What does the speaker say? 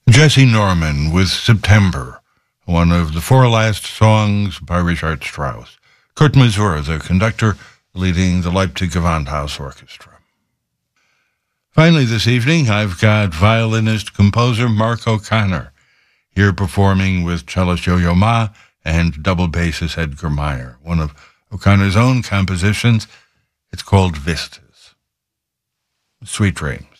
Jesse Norman with September, one of the four last songs by Richard Strauss. Kurt Masur, the conductor, leading the Leipzig Gewandhaus Orchestra. Finally this evening, I've got violinist-composer Mark O'Connor, here performing with cellist Yo-Yo Ma and double bassist Edgar Meyer. One of O'Connor's own compositions, it's called Vistas. Sweet dreams.